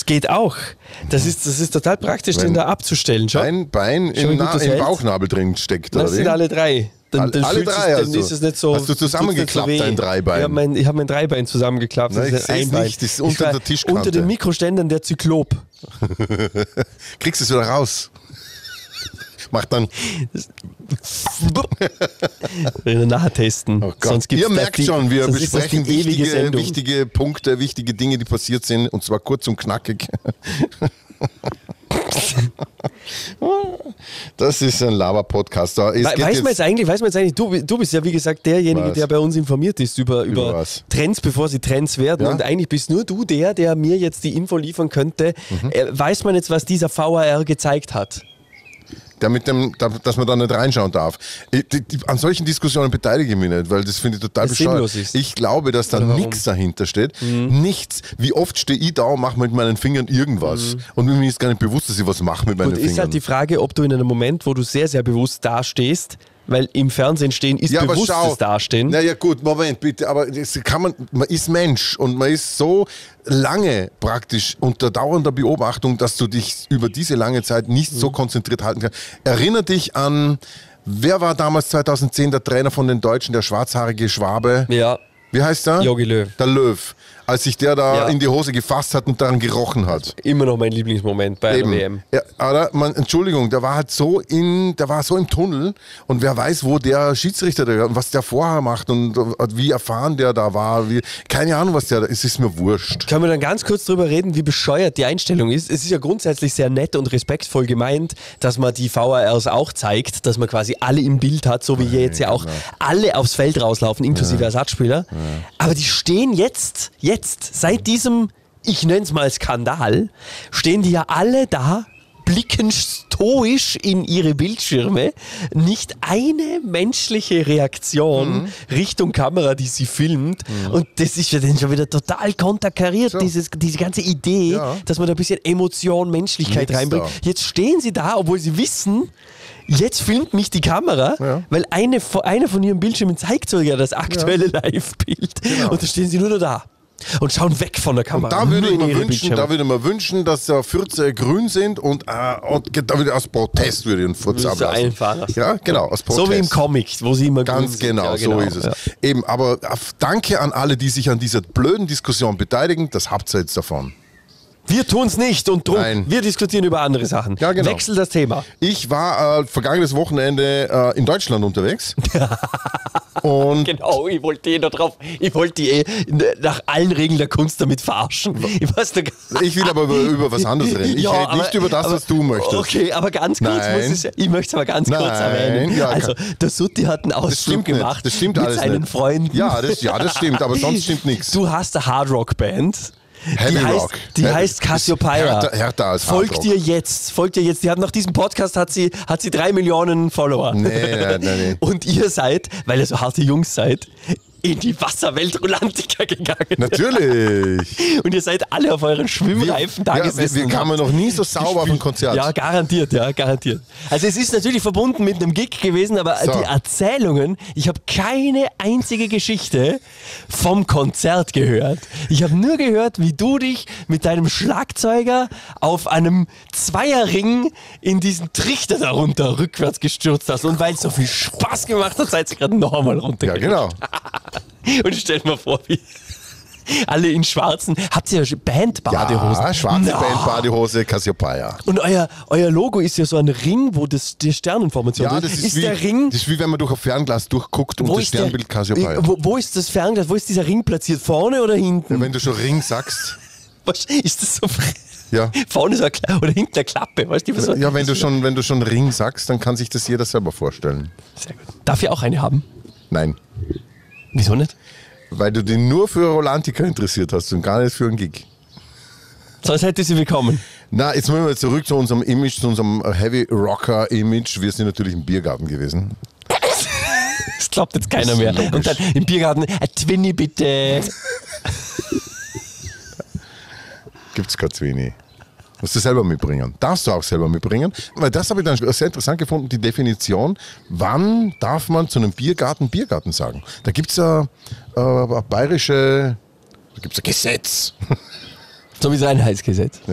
Das geht auch. Das ist total praktisch, den da abzustellen. Schau. Ein Bein im Bauchnabel drin steckt, Das oder sind wie? alle drei. Dann Alle drei dann ist es nicht so. Hast du zusammengeklappt, dein Dreibein? Ich habe mein Dreibein zusammengeklappt. Nein, das ist ich ein seh's Bein. nicht, das ist unter der Tischkante. Unter den Mikroständern der Zyklop. Kriegst du es wieder raus? Mach dann. Nachher testen. Oh Gott. Ihr merkt schon, wir besprechen wichtige Punkte, wichtige Dinge, die passiert sind, und zwar kurz und knackig. Das ist ein Laber-Podcast. Weiß man jetzt eigentlich, du bist ja wie gesagt derjenige, der bei uns informiert ist über Trends, bevor sie Trends werden. Ja? Und eigentlich bist nur du der mir jetzt die Info liefern könnte. Weiß man jetzt, was dieser VAR gezeigt hat? Dass man da nicht reinschauen darf. An solchen Diskussionen beteilige ich mich nicht, weil das finde ich total bescheuert. Ich glaube, dass da nichts dahinter steht. Nichts. Wie oft stehe ich da und mache mit meinen Fingern irgendwas. Und mir ist gar nicht bewusst, dass ich was mache mit meinen Fingern. Ist halt die Frage, ob du in einem Moment, wo du sehr, sehr bewusst dastehst, weil im Fernsehen stehen ist bewusstes Dastehen. Naja gut, Moment bitte, aber das man ist Mensch und man ist so lange praktisch unter dauernder Beobachtung, dass du dich über diese lange Zeit nicht so konzentriert halten kannst. Erinner dich an, wer war damals 2010 der Trainer von den Deutschen, der schwarzhaarige Schwabe? Ja. Wie heißt der? Jogi Löw. Der Löw. Als sich der da in die Hose gefasst hat und daran gerochen hat. Immer noch mein Lieblingsmoment bei einer WM. Ja, aber Entschuldigung, der war halt so im Tunnel und wer weiß, wo der Schiedsrichter und was der vorher macht und wie erfahren der da war. Keine Ahnung, was der da ist, ist mir wurscht. Können wir dann ganz kurz drüber reden, wie bescheuert die Einstellung ist? Es ist ja grundsätzlich sehr nett und respektvoll gemeint, dass man die VARs auch zeigt, dass man quasi alle im Bild hat, so wie jetzt ja auch alle aufs Feld rauslaufen, inklusive Ersatzspieler. Ja. Aber die stehen jetzt, seit diesem, ich nenne es mal Skandal, stehen die ja alle da, blicken stoisch in ihre Bildschirme, nicht eine menschliche Reaktion Richtung Kamera, die sie filmt. Und das ist ja dann schon wieder total konterkariert, so. Diese ganze Idee, dass man da ein bisschen Emotion, Menschlichkeit reinbringt. Jetzt stehen sie da, obwohl sie wissen, jetzt filmt mich die Kamera, weil einer von ihren Bildschirmen zeigt sogar das aktuelle Live-Bild. Genau. Und da stehen sie nur noch da. Und schauen weg von der Kamera. Und da würde ich mir wünschen, dass da Fürze grün sind und da würde aus Protest würde ich einen Furz ablassen. Ja, genau, aus Protest. So wie im Comic, wo sie immer grün sind. Ganz genau, so ist es. Ja. Eben, aber danke an alle, die sich an dieser blöden Diskussion beteiligen. Das habt ihr jetzt davon. Wir tun es nicht und drum, wir diskutieren über andere Sachen. Ja, genau. Wechsel das Thema. Ich war vergangenes Wochenende in Deutschland unterwegs. Und genau, ich wollte nach allen Regeln der Kunst damit verarschen. Ich will aber über was anderes reden. Ich rede nicht über das, was du möchtest. Okay, aber ganz kurz ich möchte es aber ganz kurz erwähnen. Ja, also, der Sutti hat einen Ausflug gemacht das stimmt mit alles seinen nicht. Freunden. Ja, das stimmt, aber sonst stimmt nichts. Du hast eine Hardrock-Band. Die heißt Cassiopeia. Härter als Folgt dir jetzt. Die hat nach diesem Podcast hat sie 3 Millionen Follower. Nee. Und ihr seid, weil ihr so harte Jungs seid, in die Wasserwelt Rolantica gegangen. Natürlich. Und ihr seid alle auf euren Schwimmreifen da gesessen. Wir kamen noch nie so sauber auf ein Konzert. Ja, garantiert. Also es ist natürlich verbunden mit einem Gig gewesen, aber die Erzählungen, ich habe keine einzige Geschichte vom Konzert gehört. Ich habe nur gehört, wie du dich mit deinem Schlagzeuger auf einem Zweierring in diesen Trichter darunter rückwärts gestürzt hast. Und weil es so viel Spaß gemacht hat, seid ihr gerade noch einmal runtergegangen. Ja, genau. Und stellt mal vor, wie alle in schwarzen. Habt ihr Band-Badehosen? Ja, schwarze Band-Badehose, Cassiopeia. Und euer Logo ist ja so ein Ring, wo die Sternenformation das ist wie, der Ring. Das ist wie wenn man durch ein Fernglas durchguckt und das Sternbild Cassiopeia. Wo ist das Fernglas? Wo ist dieser Ring platziert? Vorne oder hinten? Ja, wenn du schon Ring sagst. Was, ist das so frech? Ja. Vorne so oder hinten der Klappe. Weißt du, ja, wenn du schon Ring sagst, dann kann sich das jeder selber vorstellen. Sehr gut. Darf ich auch eine haben? Nein. Wieso nicht? Weil du dich nur für Rolantica interessiert hast und gar nicht für einen Gig. Sonst hätte sie bekommen. Na, jetzt müssen wir zurück zu unserem Image, zu unserem Heavy Rocker Image. Wir sind natürlich im Biergarten gewesen. Das glaubt jetzt keiner mehr. Logisch. Und dann im Biergarten, Twinny bitte. Gibt's kein Twinny. Musst du selber mitbringen. Darfst du auch selber mitbringen. Weil das habe ich dann sehr interessant gefunden, die Definition, wann darf man zu einem Biergarten sagen. Da gibt es ein Gesetz. So wie das Einheitsgesetz.